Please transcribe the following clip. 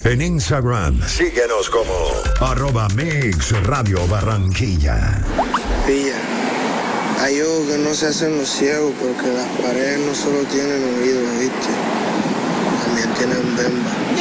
En Instagram, síguenos como @MixRadioBarranquilla. Pilla, hay ojos que no se hacen los ciegos porque las paredes no solo tienen oídos, ¿viste? También tienen bemba.